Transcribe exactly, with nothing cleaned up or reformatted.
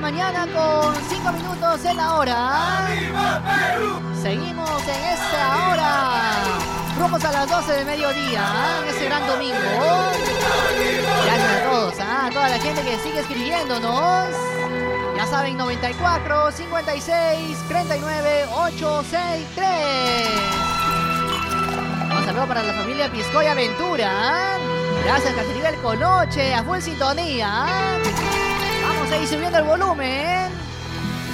mañana con cinco minutos en la hora. ¡Arriba Perú! Seguimos en esta hora. Rumos a las doce de mediodía, ¿eh? En este gran domingo. Gracias a todos, ¿eh? A toda la gente que sigue escribiéndonos. Ya saben, noventa y cuatro, cincuenta y seis, treinta y nueve, ochocientos sesenta y tres. Un saludo para la familia Piscoy Aventura. Gracias, Caceribel Conoche, a full sintonía. Vamos a ir subiendo el volumen.